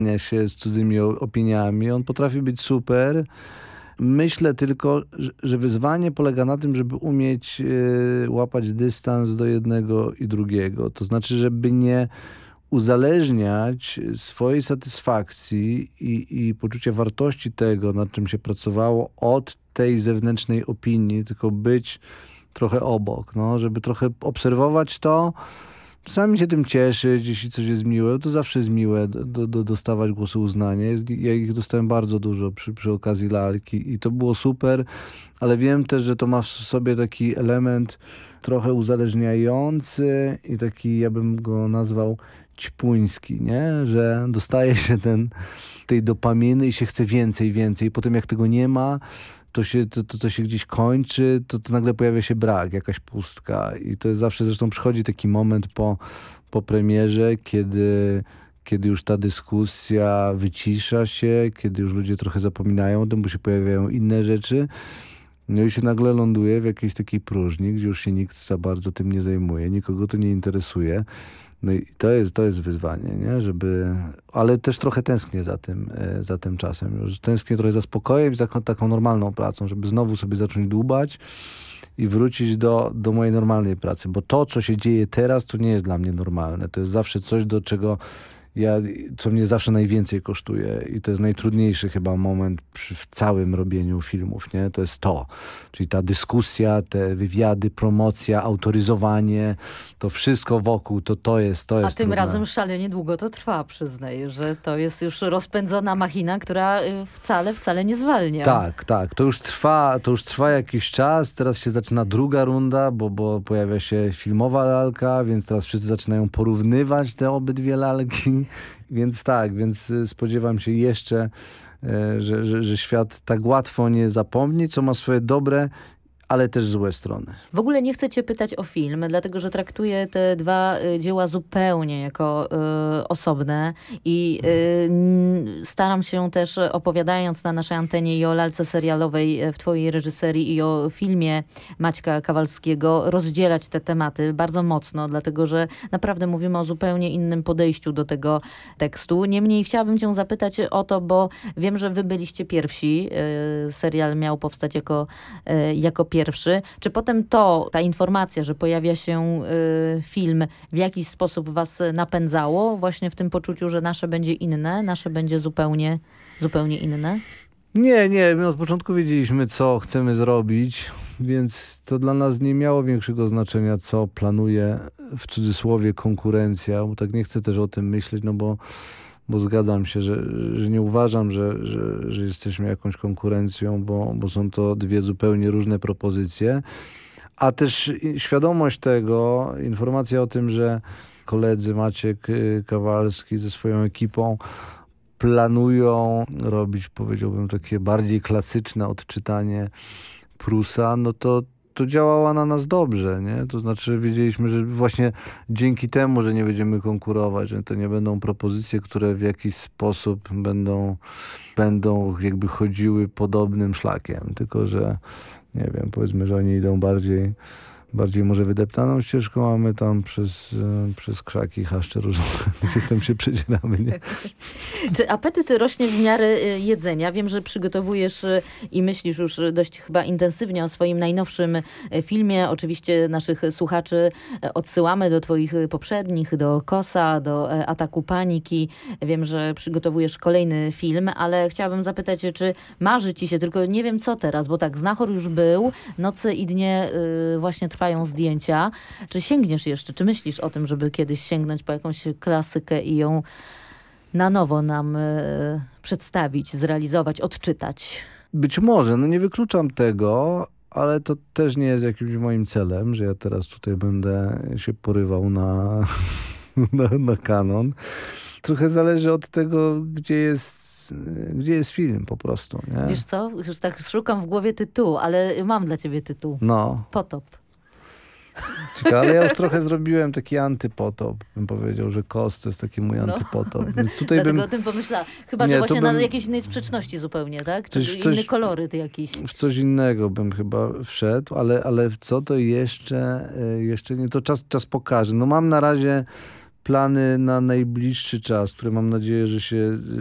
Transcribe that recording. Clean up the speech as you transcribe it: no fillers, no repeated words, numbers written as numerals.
się z cudzymi opiniami. On potrafi być super. Myślę tylko, że wyzwanie polega na tym, żeby umieć łapać dystans do jednego i drugiego. To znaczy, żeby nie uzależniać swojej satysfakcji i poczucia wartości tego, nad czym się pracowało, od tej zewnętrznej opinii, tylko być trochę obok, no, żeby trochę obserwować to, czasami się tym cieszyć, jeśli coś jest miłe, to zawsze jest miłe dostawać głosy uznania. Ja ich dostałem bardzo dużo przy okazji lalki i to było super, ale wiem też, że to ma w sobie taki element trochę uzależniający i taki, ja bym go nazwał ćpuński, nie? Że dostaje się tej dopaminy i się chce więcej. I potem jak tego nie ma, to się gdzieś kończy, to nagle pojawia się brak, jakaś pustka. I to jest zawsze, zresztą przychodzi taki moment po premierze, kiedy już ta dyskusja wycisza się, kiedy już ludzie trochę zapominają o tym, bo się pojawiają inne rzeczy. No i się nagle ląduje w jakiejś takiej próżni, gdzie już się nikt za bardzo tym nie zajmuje, nikogo to nie interesuje. No i to jest wyzwanie, nie? Ale też trochę tęsknię za tym czasem. Już tęsknię trochę za spokojem i za taką normalną pracą, żeby znowu sobie zacząć dłubać i wrócić do mojej normalnej pracy. Bo to, co się dzieje teraz, to nie jest dla mnie normalne. To jest zawsze coś, co mnie zawsze najwięcej kosztuje i to jest najtrudniejszy chyba moment w całym robieniu filmów, nie? To jest to, czyli ta dyskusja, te wywiady, promocja, autoryzowanie, to wszystko wokół, to jest A tym trudne. razem szalenie długo to trwa, przyznaję, że to jest już rozpędzona machina, która wcale nie zwalnia. Tak, to już trwa jakiś czas, teraz się zaczyna druga runda, bo pojawia się filmowa lalka, więc teraz wszyscy zaczynają porównywać te obydwie lalki. Więc spodziewam się jeszcze, że świat tak łatwo nie zapomni, co ma swoje dobre, ale też złe strony. W ogóle nie chcę cię pytać o film, dlatego że traktuję te dwa dzieła zupełnie jako osobne i staram się też, opowiadając na naszej antenie i o lalce serialowej w twojej reżyserii i o filmie Maćka Kawalskiego, rozdzielać te tematy bardzo mocno, dlatego że naprawdę mówimy o zupełnie innym podejściu do tego tekstu. Niemniej chciałabym cię zapytać o to, bo wiem, że wy byliście pierwsi. Serial miał powstać jako pierwszy. Czy potem ta informacja, że pojawia się film, w jakiś sposób was napędzało właśnie w tym poczuciu, że nasze będzie inne, nasze będzie zupełnie inne? Nie, my od początku wiedzieliśmy, co chcemy zrobić, więc to dla nas nie miało większego znaczenia, co planuje w cudzysłowie konkurencja, bo tak nie chcę też o tym myśleć, no bo zgadzam się, że nie uważam, że jesteśmy jakąś konkurencją, bo są to dwie zupełnie różne propozycje. A też świadomość tego, informacja o tym, że koledzy Maciek Kawalski ze swoją ekipą planują robić, powiedziałbym, takie bardziej klasyczne odczytanie Prusa, no to działała na nas dobrze, nie? To znaczy wiedzieliśmy, że właśnie dzięki temu, że nie będziemy konkurować, że to nie będą propozycje, które w jakiś sposób będą jakby chodziły podobnym szlakiem, tylko że nie wiem, powiedzmy, że oni idą bardziej może wydeptaną ścieżką, a my tam przez krzaki chaszcze różne gdzieś tam się przedzieramy, nie? Czy apetyt rośnie w miarę jedzenia? Wiem, że przygotowujesz i myślisz już dość chyba intensywnie o swoim najnowszym filmie. Oczywiście naszych słuchaczy odsyłamy do twoich poprzednich, do Kosa, do Ataku Paniki. Wiem, że przygotowujesz kolejny film, ale chciałabym zapytać, czy marzy ci się, tylko nie wiem co teraz, bo tak, Znachor już był, Noce i dnie właśnie trwają zdjęcia. Czy sięgniesz jeszcze, czy myślisz o tym, żeby kiedyś sięgnąć po jakąś klasykę i ją na nowo nam przedstawić, zrealizować, odczytać? Być może, no nie wykluczam tego, ale to też nie jest jakimś moim celem, że ja teraz tutaj będę się porywał na kanon. Trochę zależy od tego, gdzie jest film po prostu. Nie? Wiesz co? Już tak szukam w głowie tytułu, ale mam dla ciebie tytuł. No. Potop. Ciekawe, ale ja już trochę zrobiłem taki antypotop. Bym powiedział, że Kos to jest taki mój antypotop. Więc tutaj dlatego o tym pomyślałam. Chyba, że właśnie na jakiejś innej sprzeczności zupełnie, tak? Czy inny koloryt jakiś. W coś innego bym chyba wszedł, ale w co to jeszcze nie, to czas pokaże. No mam na razie plany na najbliższy czas, które mam nadzieję, że się